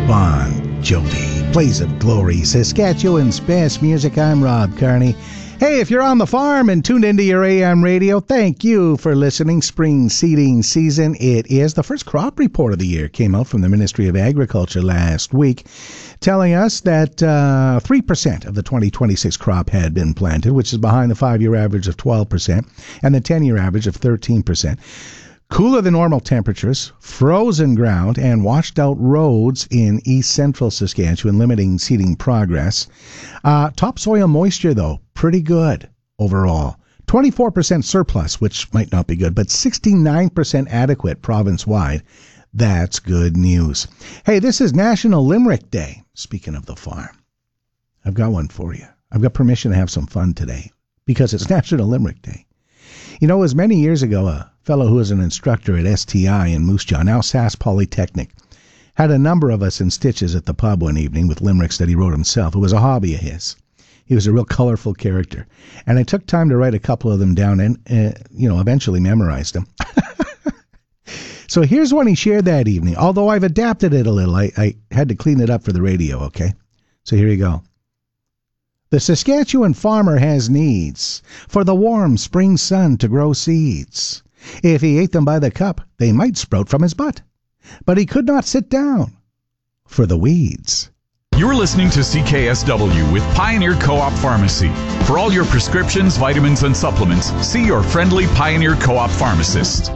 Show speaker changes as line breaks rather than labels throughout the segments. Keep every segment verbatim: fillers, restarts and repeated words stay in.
Bon Jovi, Blaze of Glory, Saskatchewan's best music. I'm Rob Carney. Hey, if you're on the farm and tuned into your A M radio, thank you for listening. Spring seeding season, it is. The first crop report of the year came out from the Ministry of Agriculture last week, telling us that uh, three percent of the twenty twenty-six crop had been planted, which is behind the five-year average of twelve percent and the ten-year average of thirteen percent. Cooler than normal temperatures, frozen ground, and washed out roads in east central Saskatchewan, limiting seeding progress. Uh, topsoil moisture, though, pretty good overall. twenty-four percent surplus, which might not be good, but sixty-nine percent adequate province-wide. That's good news. Hey, this is National Limerick Day. Speaking of the farm, I've got one for you. I've got permission to have some fun today because it's National Limerick Day. You know, it was many years ago, a fellow who was an instructor at S T I in Moose Jaw, now Sass Polytechnic, had a number of us in stitches at the pub one evening with limericks that he wrote himself. It was a hobby of his. He was a real colorful character. And I took time to write a couple of them down and, uh, you know, eventually memorized them. So here's one he shared that evening. Although I've adapted it a little, I, I had to clean it up for the radio, okay? So here you go. The Saskatchewan farmer has needs for the warm spring sun to grow seeds. If he ate them by the cup, they might sprout from his butt. But he could not sit down for the weeds.
You're listening to C K S W with Pioneer Co-op Pharmacy. For all your prescriptions, vitamins, and supplements, see your friendly Pioneer Co-op pharmacist.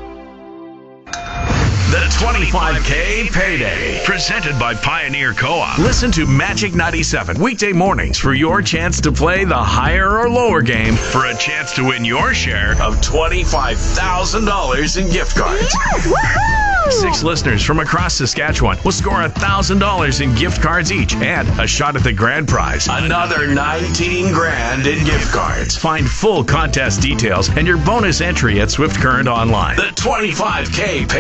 The twenty-five K Payday, presented by Pioneer Co-op. Listen to Magic ninety-seven weekday mornings for your chance to play the higher or lower game for a chance to win your share of twenty-five thousand dollars in gift cards.
Yeah,
Six listeners from across Saskatchewan will score one thousand dollars in gift cards each and a shot at the grand prize, another nineteen grand in gift cards. Find full contest details and your bonus entry at Swift Current Online. The twenty-five K Payday.